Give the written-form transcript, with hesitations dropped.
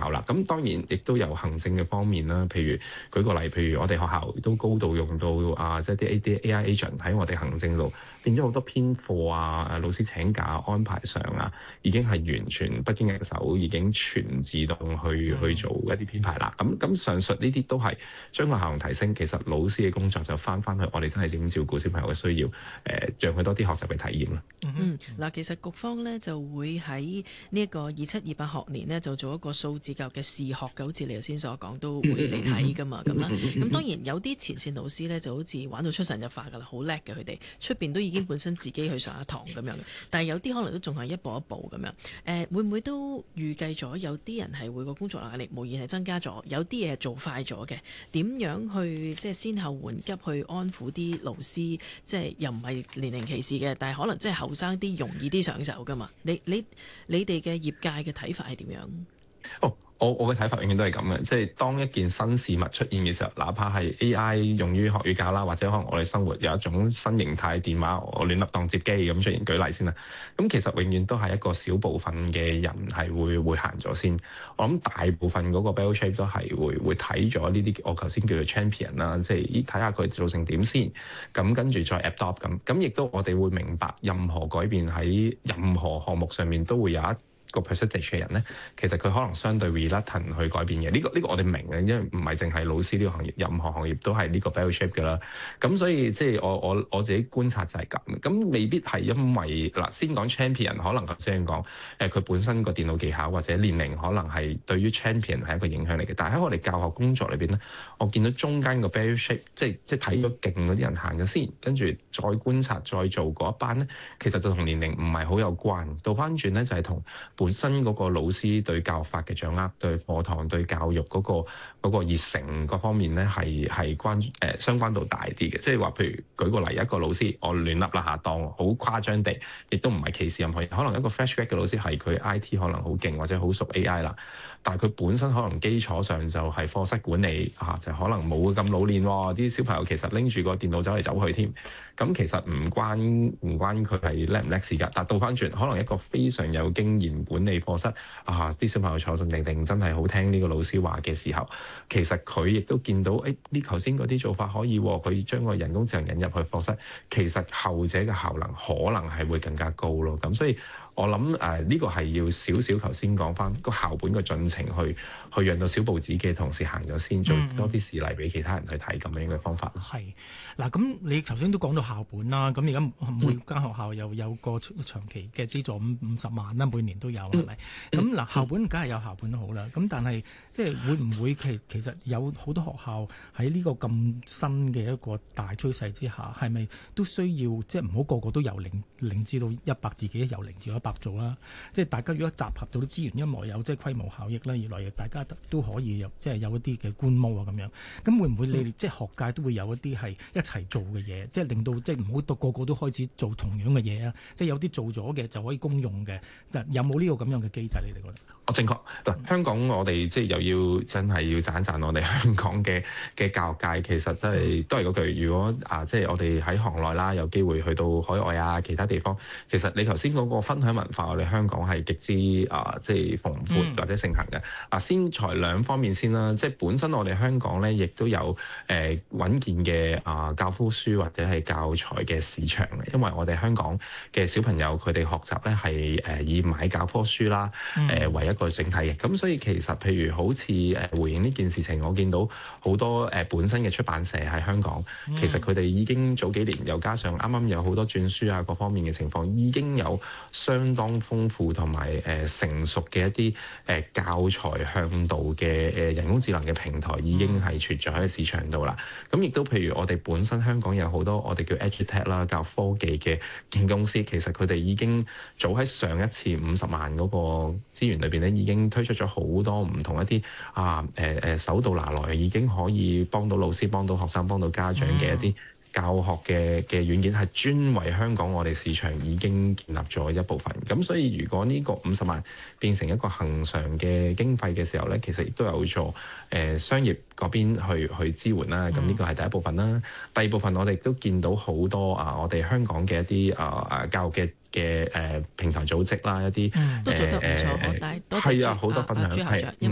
效啦。咁當然亦都有行政嘅方面啦，譬如舉個例，譬如我哋學校都高度用到即係啲 AI agent 喺我哋行政度，變咗好多編課啊、老師請假安排上啊，已經係完全不經人手，已經全自動去做一啲編排啦。咁上述呢啲都係將個效用提升，其實老師嘅工作就翻去我哋真係點照顧小朋友嘅需要，讓佢多啲學習嘅體驗啦。 嗱，其實局方呢就會喺呢一個2728學年呢，就做一個數字教育嘅視學嘅，好似你頭先所講都會嚟睇噶嘛，咁啦。咁當然有啲前線老師呢就好似玩到出神入化噶啦，好叻嘅佢哋，出邊都已經本身自己去上一堂咁樣嘅，但係有啲可能都仲係一步一步咁樣。會唔會都預計咗有啲人係會個工作壓力無疑係增加咗，有啲嘢係做快咗嘅，點樣去即係先後緩急去安撫啲老師，即係又唔係年齡歧視嘅，但係可能即係後生啲容易啲上手噶嘛？你哋嘅業界嘅睇法係點樣？ 我嘅睇法永遠都係咁嘅，即係當一件新事物出現嘅時候，哪怕係 AI 用於學語教啦，或者可能我哋生活有一種新形態電話，我亂笠當接機咁出現，舉例先啦。咁其實永遠都係一個小部分嘅人係會行咗先。我諗大部分嗰個 bell shape 都係會睇咗呢啲我頭先叫做 champion 啦，即係睇下佢做成點先，咁跟住再 adopt 咁亦都我哋會明白任何改變喺任何項目上面都會有一個 percentage 嘅人咧，其實佢可能相對 reluctant 去改變嘅。呢個我哋明嘅，因為唔係淨係老師呢個行業，任何行業都係呢個 bell shape 㗎啦。咁所以即係我自己觀察就係咁。咁未必係因為嗱，先講 champion， 可能頭先講佢本身個電腦技巧或者年齡可能係對於 champion 係一個影響嚟嘅。但係喺我哋教學工作裏邊咧，我見到中間個 bell shape，即係睇咗勁嗰啲人行咗先，跟住再觀察再做嗰一班咧，其實就同年齡唔係好有關。倒翻轉咧就係同本身嗰個老師對教學法嘅掌握、對課堂、對教育嗰個熱誠各方面咧，係相關度大啲嘅。即係話，譬如舉個例，一個老師我亂笠啦下當好誇張地，亦都唔係歧視任何人。可能一個 fresh grad 嘅老師係佢 IT 可能好勁或者好熟 AI 啦，但係佢本身可能基礎上就係課室管理就可能冇咁老練喎。啲小朋友其實拎住個電腦走嚟走去添。咁其實唔關佢係叻唔叻事㗎，但倒翻轉，可能一個非常有經驗管理課室啲小朋友坐定定，真係好聽呢個老師話嘅時候，其實佢亦都見到，呢頭先嗰啲做法可以，佢將個人工智能引入去課室，其實後者嘅效能可能係會更加高咯。咁所以我諗呢個係要少少頭先講翻個校本嘅進程去讓到小步子嘅同事行咗先，做多啲事例俾其他人去睇咁樣嘅方法。 係嗱，咁你頭先都講到校本啦，咁而家每間學校又有個長期嘅資助50萬啦，每年都有係咪？咁嗱，校本梗係有校本都好啦，咁但係即係會唔會其實有好多學校喺呢個咁新嘅一個大趨勢之下，係咪都需要即係唔好個個都由零至到100，自己由0至100做啦？即係大家如果集合到啲資源，一來有即係規模效益啦，二來大家都可以有即係有一啲嘅觀摩啊咁樣。咁會唔會你哋即係學界都會有一啲係一齊做嘅嘢，即係令到即係唔好到個個都開始做同樣嘅嘢啊？即係有啲做咗嘅就可以公用嘅，有冇呢個咁樣嘅機制？你哋覺得？ 正確嗱，香港我哋即係又要真係要讚一讚我哋香港嘅教育界，其實真係都係嗰句，如果即係我哋喺行內啦，有機會去到海外啊其他地方，其實你頭先嗰個分享文化，我哋香港係極之即係豐富或者盛行嘅。先裁兩方面先啦，即係本身我哋香港咧，亦都有穩健嘅教科書或者係教材嘅市場嘅，因為我哋香港嘅小朋友佢哋學習咧係以買教科書啦為一個整體嘅，咁所以其實譬如好似回應呢件事情，我見到好多本身嘅出版社喺香港，其實佢哋已經早幾年又加上啱啱有好多轉書啊各方面嘅情況，已經有相當豐富同埋成熟嘅一啲教材向導嘅人工智能嘅平台已經係存在喺市場度啦。咁亦都譬如我哋本身香港有好多我哋叫 EdTech 啦，教科技嘅公司，其實佢哋已經早喺上一次50萬嗰個資源裏邊咧，已經推出咗好多唔同一啲手到拿來，已經可以幫到老師、幫到學生、幫到家長嘅一啲教學嘅軟件，係專為香港我哋市場已經建立咗一部分。咁所以如果呢個50萬變成一個恆常嘅經費嘅時候咧，其實亦都有助商業嗰邊去支援啦。咁呢個係第一部分啦。第二部分我哋都見到好多我哋香港嘅一啲教育嘅平台組織啦，一啲都做得唔錯，但係多謝好多分享朱校長，因為